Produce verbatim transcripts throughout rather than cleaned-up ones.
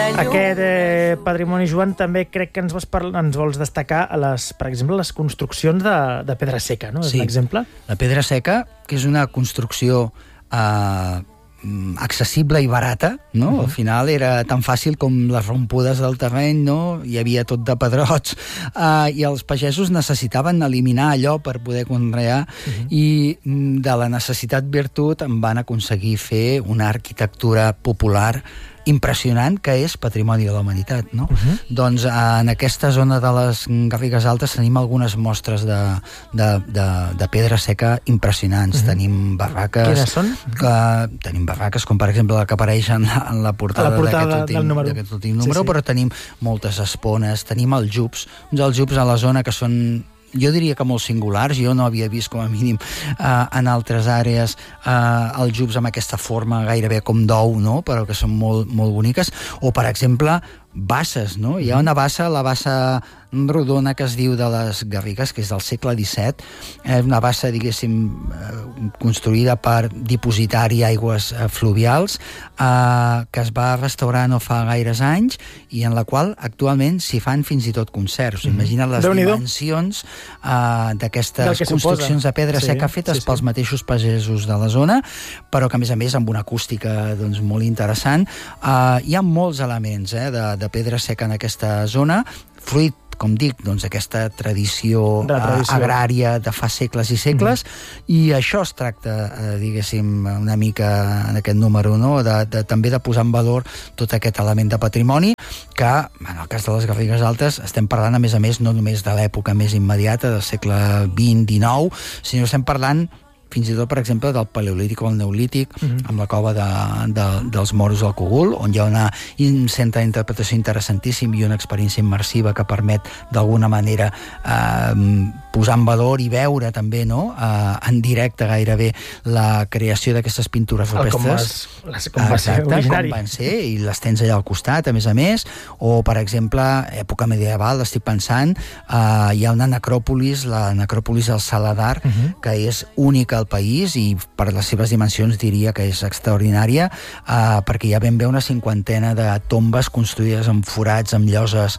Torelló. Aquest eh, patrimoni, Joan, també crec que ens vols, parlar, ens vols destacar, a les, per exemple, les construccions de, de pedra seca, no? És Sí. un exemple? La pedra seca, que és una construcció eh, accessible i barata, no? Uh-huh. Al final era tan fàcil com les rompudes del terreny, no? Hi havia tot de pedrots, eh, i els pagesos necessitaven eliminar allò per poder conrear, uh-huh. i de la necessitat virtut en van aconseguir fer una arquitectura popular impressionant, que és patrimoni de la humanitat, no? Uh-huh. Doncs en aquesta zona de les Garrigues Altes tenim algunes mostres de, de, de, de pedra seca impressionants. Uh-huh. Tenim barraques... Quines són? Que, tenim barraques, com per exemple la que apareix en la, en la portada, portada d'aquest últim, número. d'aquest últim número, Sí, sí. però tenim moltes espones, tenim aljubs, uns aljubs a la zona que són, jo diria que molt singulars, jo no havia vist com a mínim eh, en altres àrees eh, els jubs amb aquesta forma gairebé com d'ou, no? Però que són molt, molt boniques, o per exemple basses, no? Hi ha una bassa, la bassa rodona que es diu de les Garrigues, que és del segle disset, és una bassa, diguéssim, eh, construïda per dipositar-hi aigües eh, fluvials, eh, que es va restaurar no fa gaires anys, i en la qual actualment s'hi fan fins i tot concerts. Mm-hmm. Imagina't les Déu-n'hi-do. dimensions eh, d'aquestes construccions suposa. de pedra Sí, seca fetes sí, sí. pels mateixos pagesos de la zona, però que a més a més amb una acústica doncs, molt interessant. Eh, hi ha molts elements eh, de, de pedra seca en aquesta zona, fruit, com dic, doncs, aquesta tradició, De la tradició. eh, agrària de fa segles i segles, mm. i això es tracta, eh, diguéssim, una mica en aquest número, no? de, de, també de posar en valor tot aquest element de patrimoni, que, en el cas de les Garrigues Altes, estem parlant, a més a més, no només de l'època més immediata, del segle vint dinou, sinó estem parlant fins i tot, per exemple, del Paleolític o el Neolític, uh-huh. amb la cova de, de, dels Moros del Cogul, on hi ha una, un centre d'interpretació interessantíssim i una experiència immersiva que permet, d'alguna manera, eh, posar en valor i veure també, no?, eh, en directe gairebé la creació d'aquestes pintures rupestres. Com, les, com va ser Exacte, originari. com van ser, i les tens allà al costat, a més a més, o, per exemple, època medieval, estic pensant, eh, hi ha una necròpolis, la necròpolis del Saladar, uh-huh. que és única al país i per les seves dimensions diria que és extraordinària, eh, perquè hi ha ben bé una cinquantena de tombes construïdes amb forats, amb lloses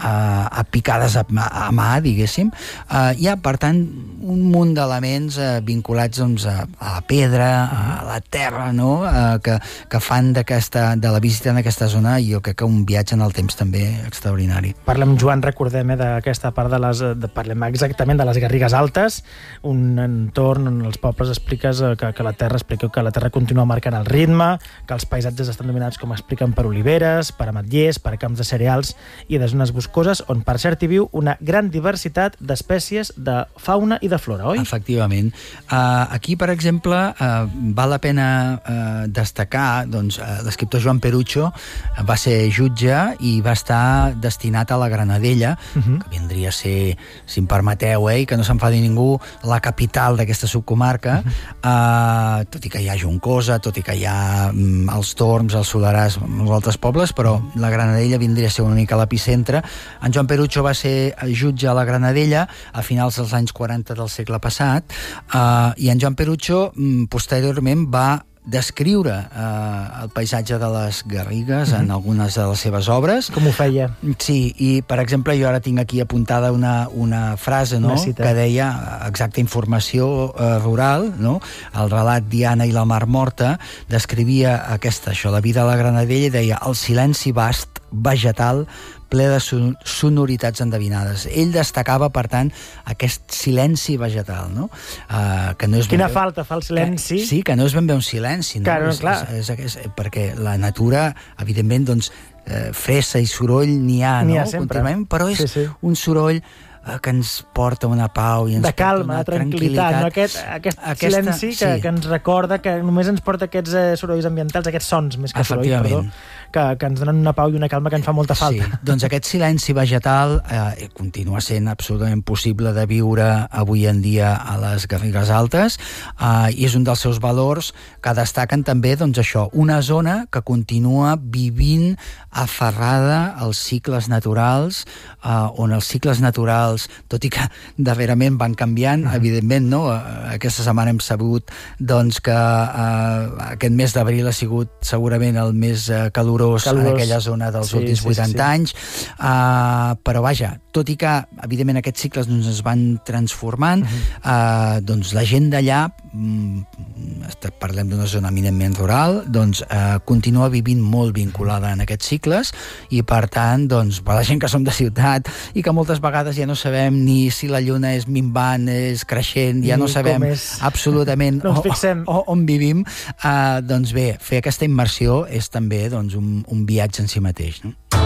eh, picades a, a mà, diguéssim. Eh, hi ha, per tant, un munt d'elements eh, vinculats doncs, a, a la pedra, a la terra, no?, eh, que, que fan d'aquesta, de la visita en aquesta zona, i jo crec que un viatge en el temps també extraordinari. Parlem, Joan, recordem, eh, d'aquesta part de les... De, parlem exactament de les Garrigues Altes, un entorn on els pobles expliques que, que la terra explica que la terra continua marcant el ritme, que els paisatges estan dominats, com expliquen, per oliveres, per ametllers, per camps de cereals i de zones boscoses, on per cert hi viu una gran diversitat d'espècies de fauna i de flora, oi? Efectivament. Uh, aquí, per exemple, uh, val la pena uh, destacar, doncs, uh, l'escriptor Joan Perucho va ser jutge i va estar destinat a la Granadella, uh-huh. que vindria a ser, si em permeteu, eh, que no s'enfadi ningú, la capital d'aquesta subcomarca, uh-huh. uh, tot i que hi ha Juncosa, tot i que hi ha um, els Torms, els Solerars, els altres pobles, però la Granadella vindria a ser una mica l'epicentre. En Joan Perucho va ser jutge a la Granadella a finals dels anys quaranta del segle passat, uh, i en Joan Perucho um, posteriorment va descriure eh, el paisatge de les Garrigues mm-hmm. en algunes de les seves obres. Com ho feia? Sí, i per exemple jo ara tinc aquí apuntada una, una frase, no?, que deia exacta informació eh, rural, no?, el relat Diana i la Mar Morta descrivia aquesta, això, la vida a la Granadella, i deia el silenci vast, vegetal, ple de sonoritats endevinades. Ell destacava, per tant, aquest silenci vegetal, no? Uh, que no és Quina ben... falta fa el silenci. Que, sí, que no és ben bé un silenci, no? Claro, és, clar. És, és, és, perquè la natura, evidentment, doncs, eh, fressa i soroll n'hi ha, n'hi no? ha sempre. Continuem, però és sí, sí. un soroll que ens porta una pau i ens de calma, porta una de tranquil·litat, no? aquest, aquest Aquesta, silenci que, sí. que ens recorda que només ens porta aquests eh, sorolls ambientals, aquests sons més que soroll, perdó, que, que ens donen una pau i una calma que ens fa molta falta. Sí, doncs aquest silenci vegetal eh, continua sent absolutament possible de viure avui en dia a les Garrigues Altes, eh, i és un dels seus valors que destaquen també, doncs això, una zona que continua vivint aferrada als cicles naturals, eh, on els cicles naturals naturals, tot i que darrerament van canviant, mm. evidentment, no? Aquesta setmana hem sabut doncs, que uh, aquest mes d'abril ha sigut segurament el més uh, calorós, calorós en aquella zona dels sí, últims vuitanta sí, sí. anys, uh, però vaja, tot i que, evidentment, aquests cicles doncs, es van transformant, uh-huh. uh, doncs la gent d'allà, mm, parlem d'una zona eminentment rural, doncs uh, continua vivint molt vinculada en aquests cicles i, per tant, doncs, per la gent que som de ciutat i que moltes vegades ja no sabem ni si la lluna és minvant, és creixent, ja no sabem absolutament no o, o, on vivim, uh, doncs bé, fer aquesta immersió és també doncs, un, un viatge en si mateix, no?